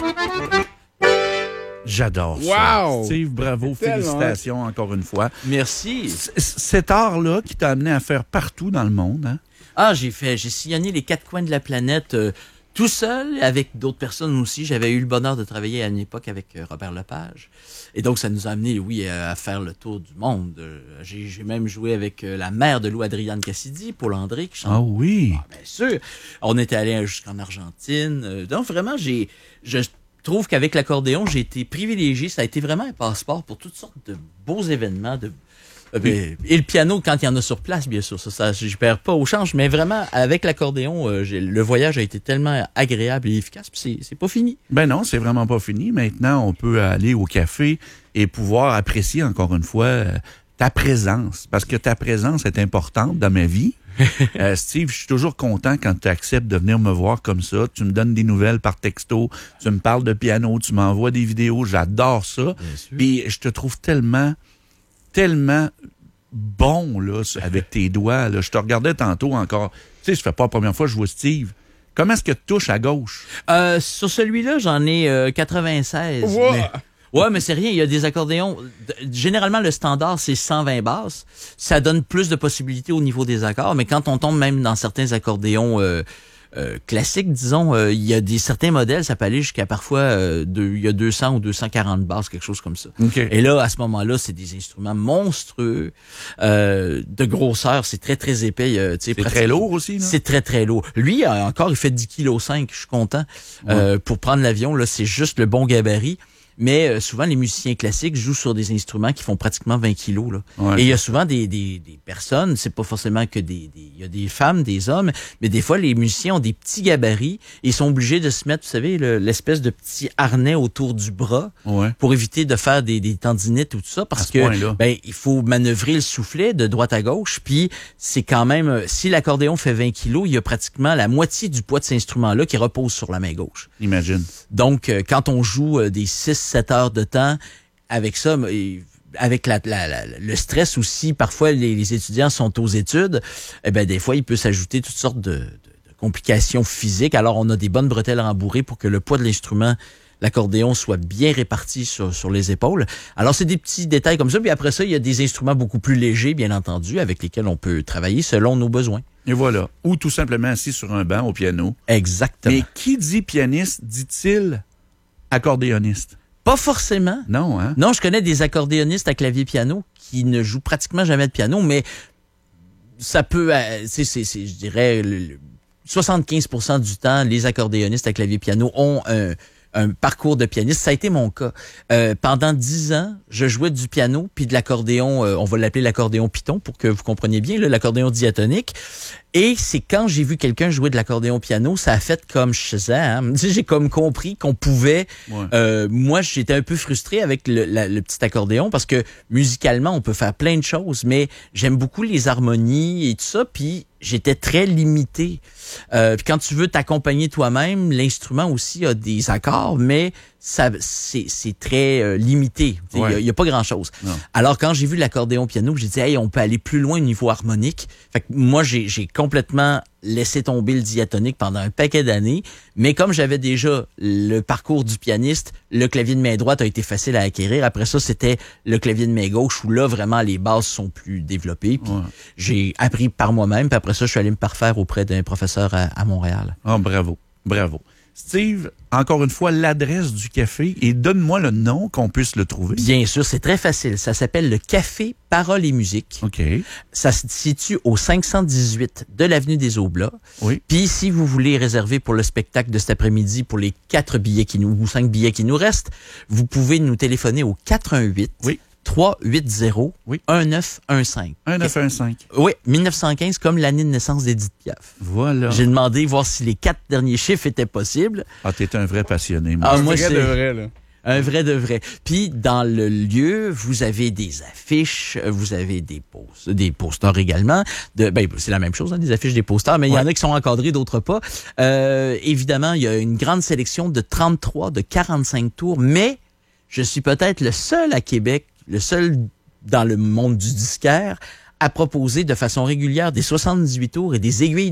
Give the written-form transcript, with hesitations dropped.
J'adore ça. Wow! Steve, bravo, félicitations encore une fois. Merci. Cet art-là qui t'a amené à faire partout dans le monde, hein? Ah, j'ai sillonné les 4 coins de la planète tout seul, avec d'autres personnes aussi. J'avais eu le bonheur de travailler à une époque avec Robert Lepage. Et donc, ça nous a amené, oui, à faire le tour du monde. J'ai même joué avec la mère de Lou Adrienne Cassidy, Paul André, qui chante. Ah oui? Ah, bien sûr. On était allé jusqu'en Argentine. Donc, vraiment, je trouve qu'avec l'accordéon, j'ai été privilégié. Ça a été vraiment un passeport pour toutes sortes de beaux événements, et le piano, quand il y en a sur place, bien sûr, ça je perds pas au change, mais vraiment, avec l'accordéon, le voyage a été tellement agréable et efficace, puis c'est pas fini. Ben non, c'est vraiment pas fini. Maintenant, on peut aller au café et pouvoir apprécier encore une fois ta présence, parce que ta présence est importante dans ma vie. Steve, je suis toujours content quand tu acceptes de venir me voir comme ça. Tu me donnes des nouvelles par texto, tu me parles de piano, tu m'envoies des vidéos, j'adore ça. Puis je te trouve tellement bon là, avec tes doigts. Là. Je te regardais tantôt encore. Tu sais, ça fait pas la première fois que je vois Steve. Comment est-ce que tu touches à gauche? Sur celui-là, j'en ai 96. Wow. Ouais, mais c'est rien. Il y a des accordéons. Généralement, le standard, c'est 120 basses. Ça donne plus de possibilités au niveau des accords. Mais quand on tombe même dans certains accordéons classiques, disons, il y a certains modèles, ça peut aller jusqu'à parfois, il y a 200 ou 240 basses, quelque chose comme ça. Okay. Et là, à ce moment-là, c'est des instruments monstrueux, de grosseur, c'est très, très épais. C'est très lourd aussi, là? C'est très, très lourd. Lui, encore, il fait 10,5 kg, je suis content. Pour prendre l'avion, là, c'est juste le bon gabarit. Mais souvent, les musiciens classiques jouent sur des instruments qui font pratiquement 20 kilos. Là. Ouais. Et il y a souvent des personnes, c'est pas forcément que il y a des femmes, des hommes, mais des fois, les musiciens ont des petits gabarits et ils sont obligés de se mettre, vous savez, l'espèce de petit harnais autour du bras pour éviter de faire des tendinites ou tout ça, parce que il faut manœuvrer le soufflet de droite à gauche, puis c'est quand même, si l'accordéon fait 20 kilos, il y a pratiquement la moitié du poids de cet instrument-là qui repose sur la main gauche. Imagine. Donc, quand on joue des 6-7 heures de temps avec ça, avec le stress aussi, parfois les étudiants sont aux études, eh ben des fois il peut s'ajouter toutes sortes de complications physiques. Alors on a des bonnes bretelles rembourrées pour que le poids de l'instrument, l'accordéon, soit bien réparti sur les épaules. Alors c'est des petits détails comme ça. Puis après ça, il y a des instruments beaucoup plus légers, bien entendu, avec lesquels on peut travailler selon nos besoins. Et voilà. Ou tout simplement assis sur un banc au piano. Exactement. Mais qui dit pianiste, dit-il accordéoniste? Pas forcément. Non, hein? Non, je connais des accordéonistes à clavier-piano qui ne jouent pratiquement jamais de piano, mais ça peut, je dirais, 75% du temps, les accordéonistes à clavier-piano ont un parcours de pianiste. Ça a été mon cas. Pendant 10 ans, je jouais du piano puis de l'accordéon, on va l'appeler l'accordéon Python pour que vous compreniez bien, l'accordéon diatonique. Et c'est quand j'ai vu quelqu'un jouer de l'accordéon piano, ça a fait comme Shazam. J'ai comme compris qu'on pouvait... moi, j'étais un peu frustré avec le petit accordéon parce que musicalement, on peut faire plein de choses, mais j'aime beaucoup les harmonies et tout ça, puis j'étais très limité. Puis quand tu veux t'accompagner toi-même, l'instrument aussi a des accords, mais c'est très limité. Il y a pas grand-chose. Non. Alors, quand j'ai vu l'accordéon piano, j'ai dit, hey, on peut aller plus loin au niveau harmonique. Fait que moi, j'ai complètement laissé tomber le diatonique pendant un paquet d'années. Mais comme j'avais déjà le parcours du pianiste, le clavier de main droite a été facile à acquérir. Après ça, c'était le clavier de main gauche où là, vraiment, les bases sont plus développées. Puis j'ai appris par moi-même. Puis après ça, je suis allé me parfaire auprès d'un professeur à Montréal. Ah, bravo. Bravo. Steve, encore une fois, l'adresse du café et donne-moi le nom qu'on puisse le trouver. Bien sûr, c'est très facile. Ça s'appelle le Café Paroles et Musique. OK. Ça se situe au 518 de l'avenue des Aublats. Oui. Puis, si vous voulez réserver pour le spectacle de cet après-midi, pour les 5 billets qui nous restent, vous pouvez nous téléphoner au 418 380 1915. 1915. Oui, 1915, comme l'année de naissance d'Édith Piaf. Voilà. J'ai demandé voir si les 4 derniers chiffres étaient possibles. Ah, t'es un vrai passionné. Moi. Ah, moi, c'est vrai, là. Un vrai de vrai. Puis, dans le lieu, vous avez des affiches, vous avez des posters également. C'est la même chose, des affiches, des posters, mais il y en a qui sont encadrés, d'autres pas. Évidemment, il y a une grande sélection de 33, de 45 tours, mais je suis peut-être le seul à Québec, le seul dans le monde du disquaire, à proposer de façon régulière des 78 tours et des aiguilles